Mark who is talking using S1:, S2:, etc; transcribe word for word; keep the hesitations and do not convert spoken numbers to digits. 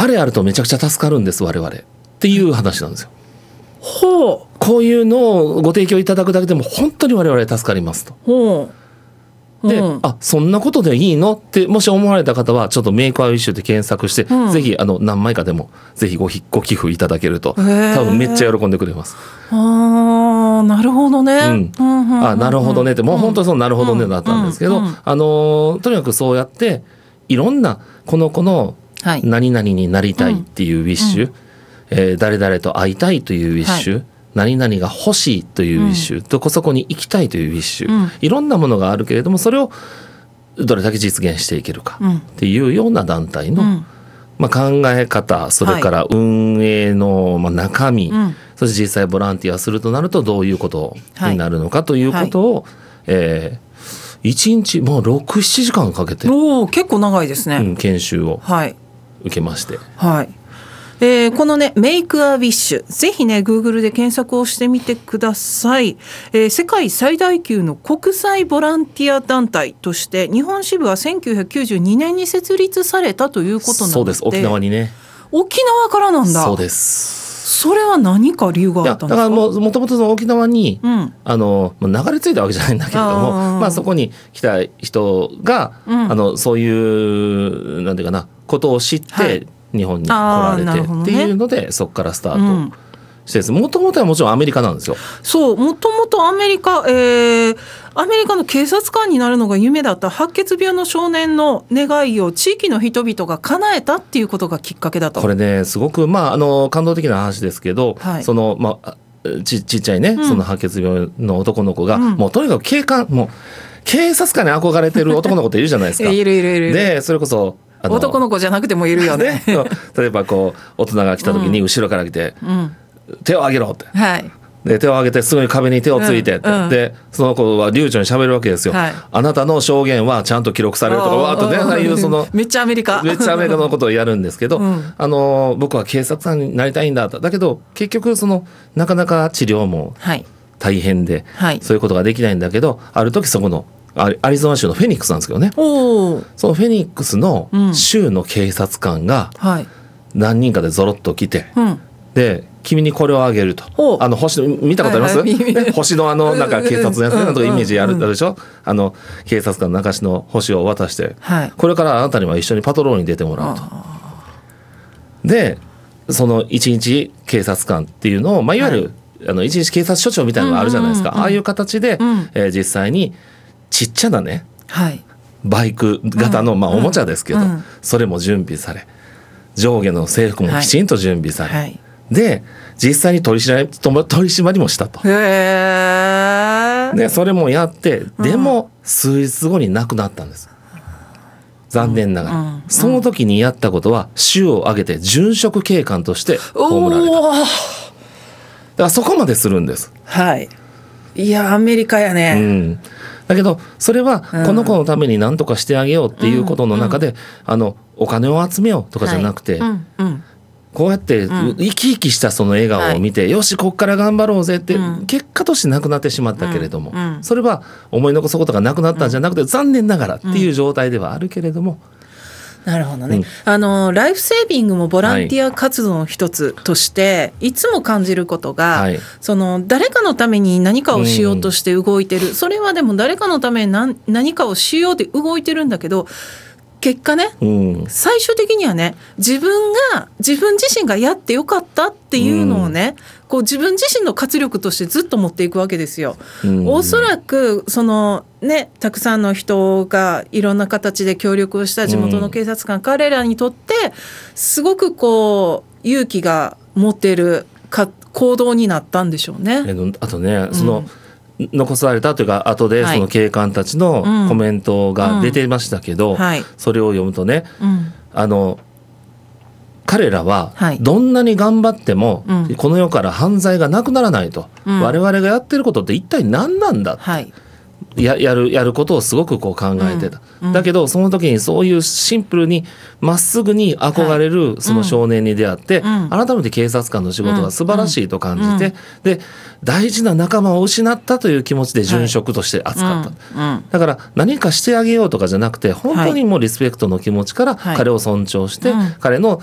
S1: あれあるとめちゃくちゃ助かるんです我々っていう話なんですよ。
S2: ほう。
S1: こういうのをご提供いただくだけでも本当に我々助かりますと。
S2: ほう。
S1: で、
S2: うん、
S1: あそんなことでいいのってもし思われた方はちょっとメイクアウィッシュで検索して、うん、ぜひあの何枚かでもぜひ ご, ご寄付いただけると多分めっちゃ喜んでくれます。
S2: あなるほどね、
S1: うんうんうんうん、あなるほどねってもう本当にそのなるほどねだったんですけど、うんうんうん、あのー、とにかくそうやっていろんなこの子の何々になりたいっていうウィッシュ、うんえー、誰々と会いたいというウィッシュ、はい何々が欲しいというウィッシュ、うん、どこそこに行きたいというウィッシュ、うん、いろんなものがあるけれどもそれをどれだけ実現していけるかっていうような団体の、うんまあ、考え方それから運営のまあ中身、はい、そして実際ボランティアするとなるとどういうことになるのかということを、はいえー、いちにちもうろく、ななじかんかけて
S2: お結構長いですね、
S1: うん、研修を受けまして、
S2: はいはいえー、このねメイクアウィッシュぜひね Google で検索をしてみてください、えー、世界最大級の国際ボランティア団体として日本支部はせんきゅうひゃくきゅうじゅうにねんに設立されたということなので
S1: そうです沖縄にね
S2: 沖縄からなんだ
S1: そうです
S2: それは何か理由があったんですか。
S1: いやだからもうもともと沖縄に、うん、あの流れ着いたわけじゃないんだけれどもあ、まあ、そこに来た人が、うん、あのそういうなんていうかなことを知って、はい日本に来られてっていうので、ね、そこからスタートしてですもともとはもちろんアメリカなんですよ。
S2: そうもともとアメリカ、えー、アメリカの警察官になるのが夢だった白血病の少年の願いを地域の人々が叶えたっていうことがきっかけだと。
S1: これねすごく、まあ、あの感動的な話ですけど、はい、そのまあち, ちっちゃいね、うん、その白血病の男の子が、うん、もうとにかく警官もう警察官に憧れてる男の子っているじゃないですか。
S2: いるいるいる。
S1: でそれこそ
S2: 男の子じゃなくてもいるよね。
S1: 例えばこう大人が来た時に後ろから来て、うん、手を挙げろって、はい、で手を挙げてすぐに壁に手をついてって、うんうん、でその子は流暢に喋るわけですよ、はい、あなたの証言はちゃんと記録されるとかわーっとねああいうその
S2: めっちゃアメリカ
S1: めっちゃアメリカのことをやるんですけど、うん、あの僕は警察官になりたいんだとだけど結局そのなかなか治療も大変で、はい、そういうことができないんだけどある時そこのアリゾナ州のフェニックスなんですけどねおそのフェニックスの州の警察官が何人かでゾロッと来て、うん、で君にこれをあげるとあの星の見たことあります、はいはいね、星のあのなんか警察のやつねなんとかイメージやるでしょ、うん、あの警察官の中市の星を渡して、はい、これからあなたには一緒にパトロールに出てもらうとでその一日警察官っていうのを、まあ、いわゆる、はい、あの一日警察署長みたいなのがあるじゃないですか、うんうんうん、ああいう形で、うんえー、実際にちっちゃなね、はい、バイク型の、まあ、おもちゃですけど、うんうん、それも準備され上下の制服もきちんと準備され、はい、で実際に取り締まり、取り締まりもしたとへでそれもやってでも数日後に亡くなったんです、うん、残念ながら、うんうん、その時にやったことは州を挙げて殉職警官として葬られただからそこまでするんです。
S2: はいいやアメリカやね、
S1: うんだけどそれはこの子のために何とかしてあげようっていうことの中で、うんうん、あのお金を集めようとかじゃなくて、はいうんうん、こうやって生き生きしたその笑顔を見て、はい、よしこっから頑張ろうぜって結果としてなくなってしまったけれども、うんうん、それは思い残すことがなくなったんじゃなくて残念ながらっていう状態ではあるけれども、
S2: なるほどね、うん、あのライフセービングもボランティア活動の一つとして、はい、いつも感じることが、はい、その誰かのために何かをしようとして動いてる、うん、それはでも誰かのために 何, 何かをしようって動いてるんだけど結果ね、うん、最終的にはね自分が自分自身がやってよかったっていうのをね、うん、こう自分自身の活力としてずっと持っていくわけですよ、うん、おそらくそのねたくさんの人がいろんな形で協力をした地元の警察官、うん、彼らにとってすごくこう勇気が持てるか行動になったんでしょうね。
S1: あとねその、うん残されたというか後でその警官たちのコメントが出てましたけど、うんうんはい、それを読むとね、うん、あの彼らはどんなに頑張っても、はい、この世から犯罪がなくならないと、うん、我々がやってることって一体何なんだ、はい、や, や, るやることをすごくこう考えてた、うんうん、だけどその時にそういうシンプルにまっすぐに憧れるその少年に出会って、はいうん、改めて警察官の仕事が素晴らしいと感じて、うんうん、で大事な仲間を失ったという気持ちで殉職として扱った、はいうん、だから何かしてあげようとかじゃなくて本当にもうリスペクトの気持ちから彼を尊重して、はい、彼の